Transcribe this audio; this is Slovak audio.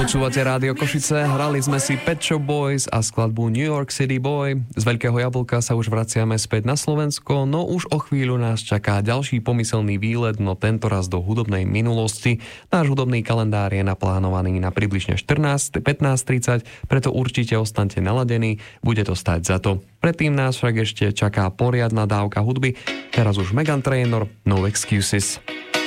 Počúvate Rádio Košice, hrali sme si Pet Shop Boys a skladbu New York City Boy. Z Veľkého Jablka sa už vraciame späť na Slovensko, no už o chvíľu nás čaká ďalší pomyselný výlet, no tentoraz do hudobnej minulosti. Náš hudobný kalendár je naplánovaný na približne 15:30, preto určite ostaňte naladení, bude to stáť za to. Predtým nás však ešte čaká poriadna dávka hudby, teraz už Meghan Trainor, No Excuses.